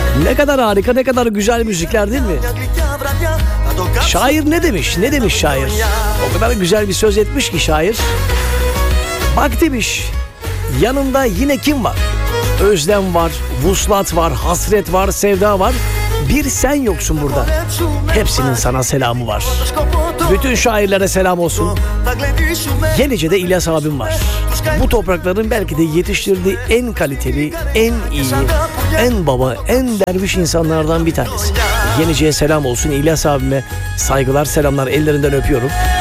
Ne kadar harika, ne kadar güzel müzikler değil mi? Şair ne demiş? Ne demiş şair? O kadar güzel bir söz etmiş ki şair. Bak demiş, yanında yine kim var? Özlem var, vuslat var, hasret var, sevda var. Bir sen yoksun burada. Hepsinin sana selamı var. Bütün şairlere selam olsun. Yenice'de İlyas abim var. Bu toprakların belki de yetiştirdiği en kaliteli, en iyi, en baba, en derviş insanlardan bir tanesi. Yenice'ye selam olsun. İlyas abime saygılar, selamlar, ellerinden öpüyorum.